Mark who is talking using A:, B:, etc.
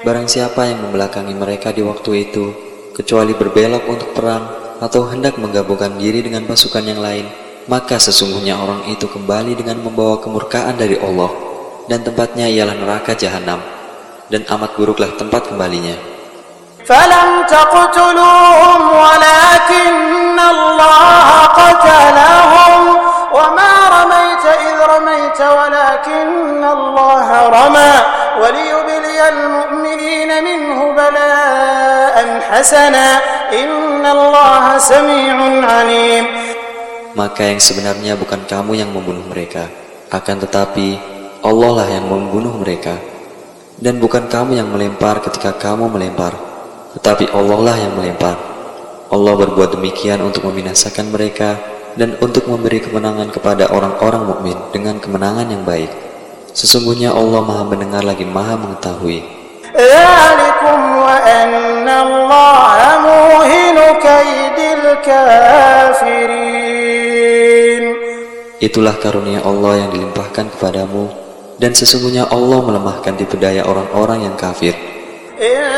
A: Barang siapa yang membelakangi mereka di waktu itu, kecuali berbelok untuk perang atau hendak menggabungkan diri dengan pasukan yang lain, maka sesungguhnya orang itu kembali dengan membawa kemurkaan dari Allah, dan tempatnya ialah neraka jahanam, dan amat buruklah tempat kembalinya.
B: فَلَمْ تَقْتُلُوهُمْ وَلَكِنَّ اللَّهَ قَتَلَهُمْ وَمَا رَمَيْتَ إِذْ رَمَيْتَ وَلَكِنَّ اللَّهَ رَمَى وَلِيُبْلِيَ الْمُؤْمِنِينَ مِنْهُ بَلَاءً حَسَنًا إِنَّ اللَّهَ سَمِيعٌ عَلِيمٌ.
A: Maka yang sebenarnya bukan kamu yang membunuh mereka, akan tetapi Allah lah yang membunuh mereka. Dan bukan kamu yang melempar ketika kamu melempar, tetapi Allah lah yang melempar. Allah berbuat demikian untuk membinasakan mereka dan untuk memberi kemenangan kepada orang-orang mukmin dengan kemenangan yang baik. Sesungguhnya Allah Maha mendengar lagi Maha mengetahui.
B: ذَلِكُمْ وَأَنَّ اللَّهَ مُوهِنُ كَيْدِ الْكَافِرِينَ.
A: Itulah karunia Allah yang dilimpahkan kepadamu, dan sesungguhnya Allah melemahkan tipu daya orang-orang yang kafir.